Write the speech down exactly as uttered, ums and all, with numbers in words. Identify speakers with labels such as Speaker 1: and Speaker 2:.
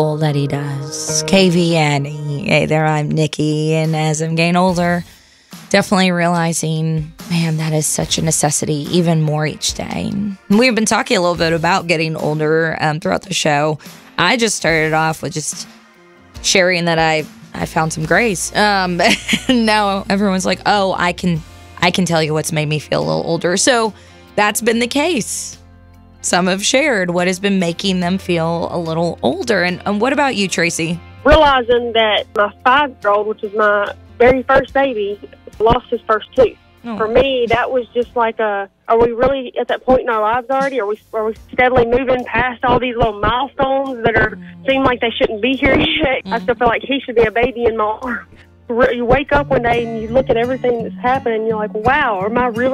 Speaker 1: that he does. K V N. Hey there, I'm Nikki, and as I'm getting older, definitely realizing, man, that is such a necessity, even more each day. We've been talking a little bit about getting older um, throughout the show. I just started off with just sharing that I I found some grace. Um, and now everyone's like, oh, I can I can tell you what's made me feel a little older. So that's been the case. Some have shared what has been making them feel a little older. And, and what about you, Tracy?
Speaker 2: Realizing that my five-year-old, which is my very first baby, lost his first tooth.
Speaker 1: Oh.
Speaker 2: For me, that was just like a, are we really at that point in our lives already? Are we are we steadily moving past all these little milestones that are seem like they shouldn't be here yet? Mm. I still feel like he should be a baby in my arms. You wake up one day and you look at everything that's happening and you're like, wow, am I really